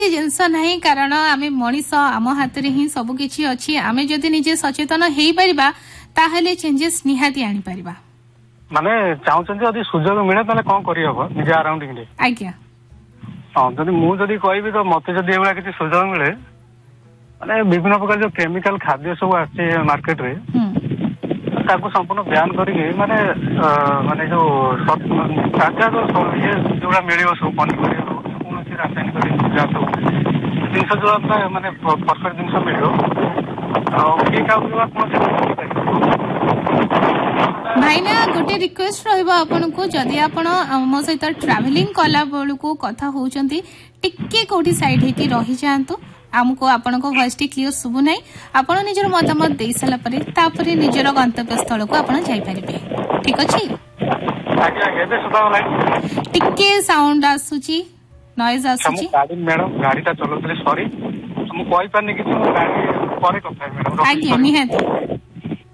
जिनस नहीं कारण आम मनीष आम हाथ में ही सबकि अच्छी आम जदि निजे सचेतन हो पारे चेंजेस निहाती आनी पारिबा माने चाहूचंदी यदि सुजोग मिले ताले कोन करि हबो निजे अराउंडिंग रे आज्ञा हां जदि मु जदि कहबी तो मते जदि एवला किछि सुजोग मिले माने विभिन्न प्रकार जो केमिकल खाद्य सब आछे मार्केट रे ताको संपूर्ण बयान करिके माने माने जो ताजा जो ये जोड़ा मिलियो सब पनी करियो कौन से रासायनिक जा सब जिनस जो माने परफेक्ट जिनस मिलियो और ये का कोन से भाईना गोटे रिक्वेस्ट रहिबा आपन को जदि आपन मो सहित ट्रैवलिंग कला बेलू को कथा होउचंती टिके कोठी साइड हेकी रही जांतु हमको आपन को वॉइस टी क्लियर सुबु नै आपन निजर मतामत देई सला परे तापरे निजर गंतव्य स्थल को आपन जाई परिबे ठीक अछि आज्ञा हेबे सुबा लाइ टिके साउंड आसुची नॉइज आसुची मैडम गाड़ी ता चलतले सॉरी हम कोइ पानी कि गाड़ी परे कथा मैडम आज्ञा निहाती